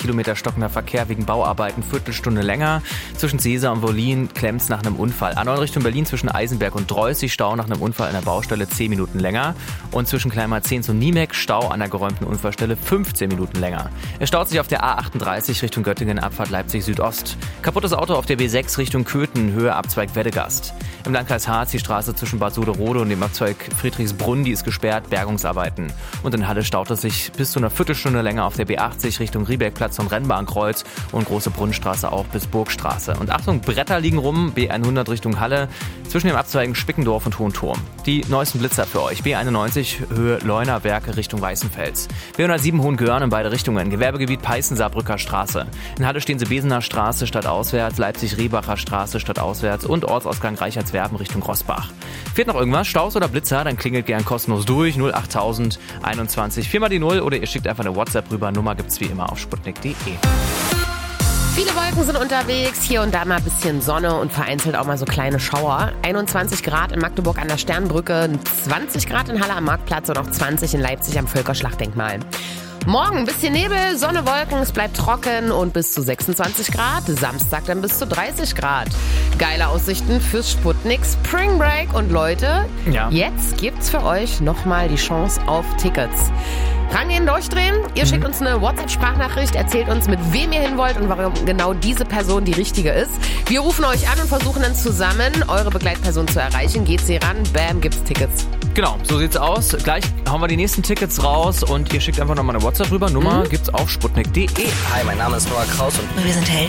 Kilometer stockender Verkehr wegen Bauarbeiten, Viertelstunde länger. Zwischen Seesa und Wollin klemmt's nach einem Unfall. A9 Richtung Berlin zwischen Eisenberg und Dreußig Stau nach einem Unfall an der Baustelle 10 Minuten länger. Und zwischen Kleinmar-10 und Niemek Stau an der geräumten Unfallstelle 15 Minuten länger. Es staut sich auf der A38 Richtung Göttingen, Abfahrt Leipzig Südost. Kaputtes Auto auf der B6 Richtung Köthen, Höhe Abzweig Weddegast. Im Landkreis Harz die Straße zwischen Bad Soderode und dem Abzweig Friedrichsbrunn, die ist gesperrt, Bergungsarbeiten. Und in Halle staut es sich bis zu einer Viertelstunde länger auf der B80 Richtung Riebergplatz und Rennbahnkreuz und Große Brunnenstraße auch bis Burgstraße. Und Achtung, Bretter liegen rum, B100 Richtung Halle, zwischen den Abzweigen Spickendorf und Hohenturm. Die neuesten Blitzer für euch. B91 Höhe Leunawerke Richtung Weißenfels. B107 Hohengörn in beide Richtungen. Gewerbegebiet Peißen-Saarbrücker Straße. In Halle stehen sie Besener Straße stadtauswärts, Leipzig-Rebacher Straße stadtauswärts und Ortsausgang Reichertswerben Richtung Rossbach. Fehlt noch irgendwas? Staus oder Blitzer? Dann klingelt gern kostenlos durch 08000 21 4 mal die 0 oder ihr schickt einfach eine WhatsApp rüber. Nummer gibt's wie immer auf sputnik.de. Viele Wolken sind unterwegs, hier und da mal ein bisschen Sonne und vereinzelt auch mal so kleine Schauer. 21 Grad in Magdeburg an der Sternbrücke, 20 Grad in Halle am Marktplatz und auch 20 in Leipzig am Völkerschlachtdenkmal. Morgen ein bisschen Nebel, Sonne, Wolken, es bleibt trocken und bis zu 26 Grad. Samstag dann bis zu 30 Grad. Geile Aussichten fürs Sputnik Spring Break. Und Leute, Jetzt gibt's für euch nochmal die Chance auf Tickets. Rangehen, durchdrehen. Ihr schickt uns eine WhatsApp-Sprachnachricht, erzählt uns, mit wem ihr hin wollt und warum genau diese Person die richtige ist. Wir rufen euch an und versuchen dann zusammen, eure Begleitperson zu erreichen. Geht sie ran, bam, gibt's Tickets. Genau, so sieht's aus. Gleich hauen wir die nächsten Tickets raus und ihr schickt einfach nochmal eine WhatsApp rüber. Nummer gibt's auf sputnik.de. Hi, mein Name ist Noah Kraus und wir sind Helden.